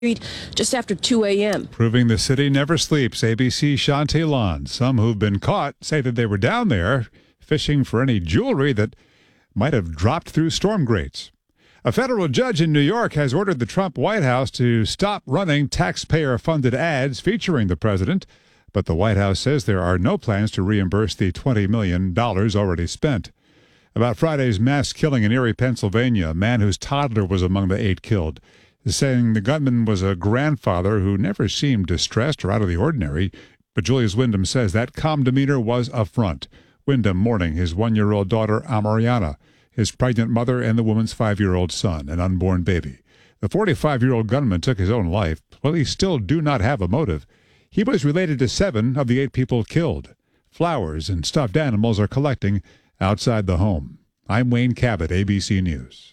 just after 2 a.m. Proving the city never sleeps, ABC Shantae Lon. Some who've been caught say that they were down there fishing for any jewelry that might have dropped through storm grates. A federal judge in New York has ordered the Trump White House to stop running taxpayer-funded ads featuring the president, but the White House says there are no plans to reimburse the $20 million already spent. About Friday's mass killing in Erie, Pennsylvania, a man whose toddler was among the 8 killed, saying the gunman was a grandfather who never seemed distressed or out of the ordinary, but Julius Wyndham says that calm demeanor was a front. Wyndham mourning his 1-year-old daughter, Amariana, his pregnant mother, and the woman's 5-year-old son, an unborn baby. The 45-year-old gunman took his own life. Police still do not have a motive. He was related to 7 of the 8 people killed. Flowers and stuffed animals are collecting outside the home. I'm Wayne Cabot, ABC News.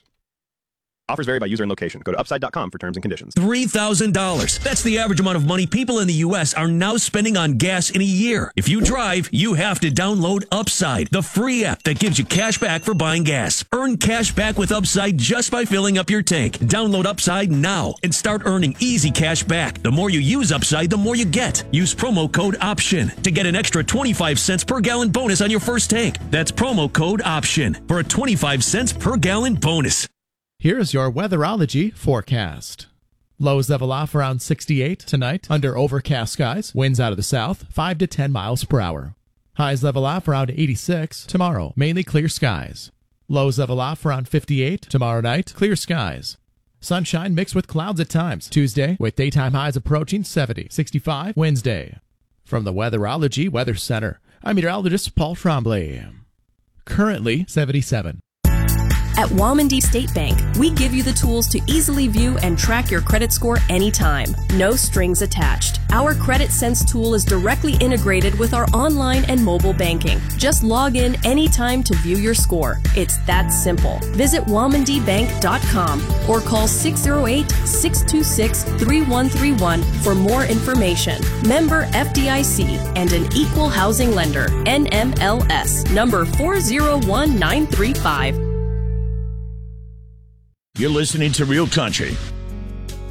Offers vary by user and location. Go to upside.com for terms and conditions. $3,000. That's the average amount of money people in the U.S. are now spending on gas in a year. If you drive, you have to download Upside, the free app that gives you cash back for buying gas. Earn cash back with Upside just by filling up your tank. Download Upside now and start earning easy cash back. The more you use Upside, the more you get. Use promo code OPTION to get an extra 25 cents per gallon bonus on your first tank. That's promo code OPTION for a 25 cents per gallon bonus. Here's your weatherology forecast. Lows level off around 68 tonight under overcast skies. Winds out of the south, 5 to 10 miles per hour. Highs level off around 86 tomorrow, mainly clear skies. Lows level off around 58 tomorrow night, clear skies. Sunshine mixed with clouds at times. Tuesday, with daytime highs approaching 70, 65 Wednesday. From the Weatherology Weather Center, I'm meteorologist Paul Tremblay. Currently 77. At Walmondie State Bank, we give you the tools to easily view and track your credit score anytime. No strings attached. Our Credit Sense tool is directly integrated with our online and mobile banking. Just log in anytime to view your score. It's that simple. Visit WalmondieBank.com or call 608-626-3131 for more information. Member FDIC and an equal housing lender. NMLS number 401935. You're listening to Real Country